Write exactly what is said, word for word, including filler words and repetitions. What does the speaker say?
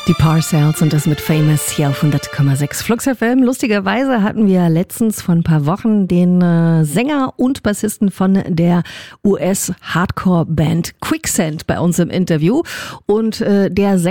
Die Parcells und das mit Famous hier auf hundert Komma sechs Flux F M. Lustigerweise hatten wir letztens vor ein paar Wochen den äh, Sänger und Bassisten von der U S-Hardcore-Band Quicksand bei uns im Interview. Und äh, der Sänger